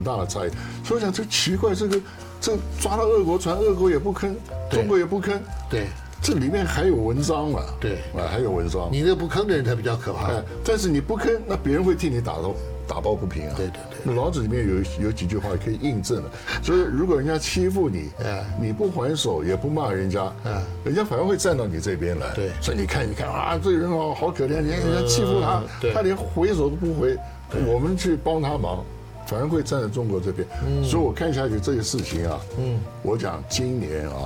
大的差异。所以我想这奇怪，这抓到俄国船，俄国也不吭，中国也不吭， 对， 这里面还有文章嘛？ 对， 还有文章。 你那不吭的人才比较可怕。 但是你不吭，那别人会替你打抱不平啊。 对。 那老子里面有几句话可以印证的，就是如果人家欺负你，你不还手也不骂人家，人家反而会站到你这边来。 对， 所以你看啊，这个人好可怜，人家欺负他，他连回手都不回，我们去帮他忙，反而会站在中国这边。所以我看下去这个事情啊，我讲今年啊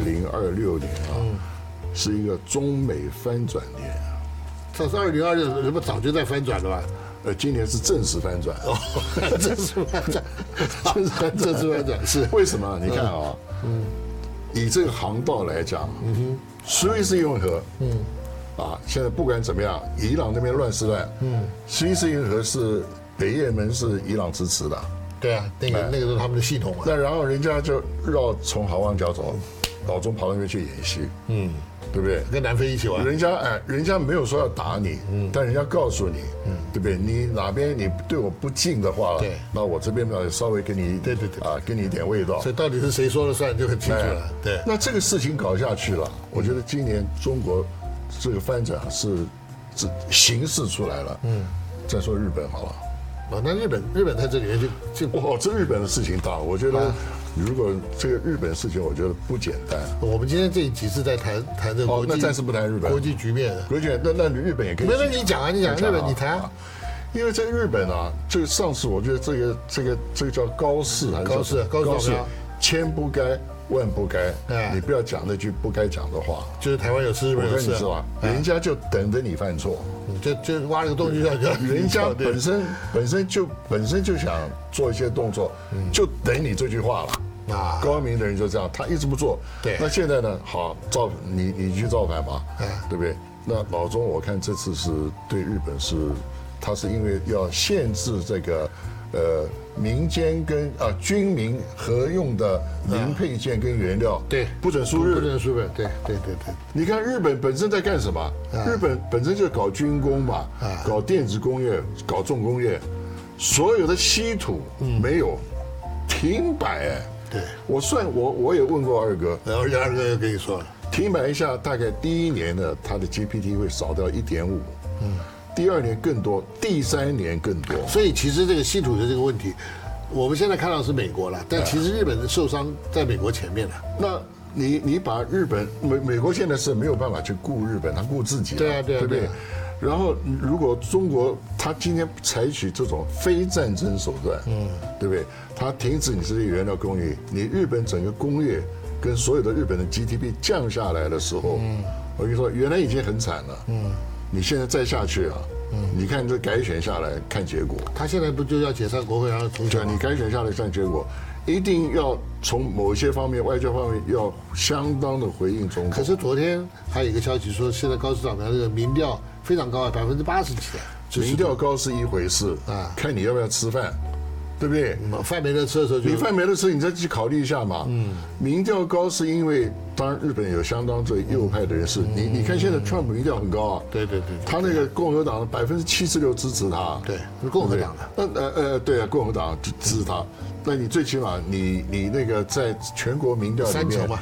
，2026年啊，是一个中美翻转年。 这是2026，人们早就在翻转了吧？ 今年是正式翻转， 正式翻转，正式翻转是为什么？你看啊，以这个航道来讲，苏伊士运河，现在不管怎么样，伊朗那边乱是乱，苏伊士运河是北也门是伊朗支持的， 对啊，那个都是他们的系统啊。 那然后人家就从好望角走，老中跑那边去演习，对不对？ 跟南非一起玩， 人家没有说要打你，但人家告诉你，对不对？你哪边你对我不敬的话， 对， 那我这边呢稍微给你， 对给你一点味道。 所以到底是谁说了算就很清楚了。对， 那这个事情搞下去了，我觉得今年中国这个翻转是形势出来了。再说日本好了。 那日本在这里面就这日本的事情大，我觉得。如果这个日本事情，我觉得不简单。 我们今天这一集是在谈这个国际， 那暂时不谈日本国际局面。 那日本也可以。 没问题，你讲日本你谈。 因为在日本啊，这个上次我觉得这个叫高市还是高市， 千不该万不该，你不要讲那句不该讲的话。 就是台湾有事，日本有事， 是吧？人家就等着你犯错， 就挖了个洞就让人家本身就想做一些动作，就等你这句话了。高明的人就这样，他一直不做。 对， 那现在呢？好，你去造反吧，对不对？那老钟，我看这次是对日本他是因为要限制这个民间跟军民合用的零配件跟原料， 对， 不准输日， 对。 你看日本本身在干什么？日本本身就搞军工嘛，搞电子工业，搞重工业，所有的稀土没有停摆。 对， 我也问过二哥， 然后二哥又跟你说了， 停摆一下，大概第一年呢，它的 GPT 会少掉1.5，第二年更多，第三年更多。 所以其实这个稀土的这个问题，我们现在看到是美国了，但其实日本的受伤在美国前面了。 那你把日本美国现在是没有办法去顾日本，他顾自己， 对不对？ 然后，如果中国他今天采取这种非战争手段，对不对？他停止你这些原料供应，你日本整个工业跟所有的日本的 GDP 降下来的时候，我跟你说，原来已经很惨了，你现在再下去啊，你看这改选下来看结果， 他现在不就要解散国会，然后重选？ 你改选下来看结果，一定要从某些方面，外交方面要相当的回应中国。 可是昨天还有一个消息说，现在高市长的这个民调非常高，80%几的。 民调高是一回事看你要不要吃饭，对不对？ 饭没得吃的时候， 你饭没得吃，你再去考虑一下嘛。民调高是因为，当然日本有相当这右派的人士，你看现在 Trump 民调很高啊。 对， 他那个共和党76%支持他。 对，是共和党的。对啊，共和党支持他。那你最起码你那个在全国民调里面 3成嘛，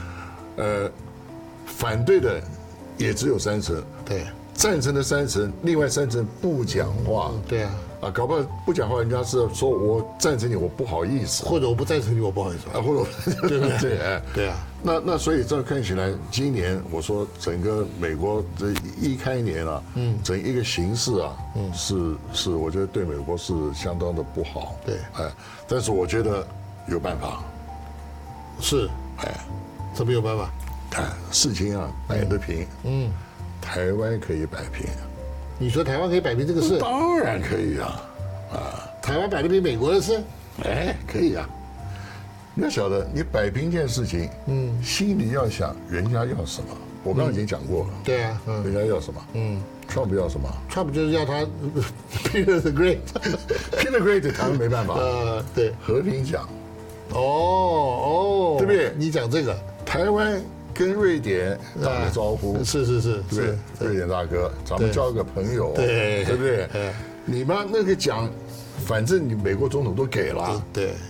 反对的也只有3成。 对。 赞成的3成，另外3成不讲话。 对啊， 搞不好不讲话，人家是说我赞成你，我不好意思， 或者我不赞成你，我不好意思， 或者对不对？对啊。 那所以这看起来，今年我说整个美国这一开年啊，整一个形势啊，是我觉得对美国是相当的不好。 对， 但是我觉得有办法。 是，怎么有办法？ 事情啊摆得平。台湾可以摆平， 你说台湾可以摆平这个事？ 当然可以啊， 台湾摆得平美国的事？ 可以啊。你要晓得，你摆平一件事情，心里要想人家要什么。我刚刚已经讲过了， 对啊， 人家要什么？Trump 要什么 ？Trump 就是要他 Peter the Great，Peter Great 台湾没办法， 对， 和平讲， 对不对？ 你讲这个， 台湾跟瑞典打个招呼， 是， 对，瑞典大哥，咱们交个朋友， 对不对？你们那个讲反正你美国总统都给了， 对。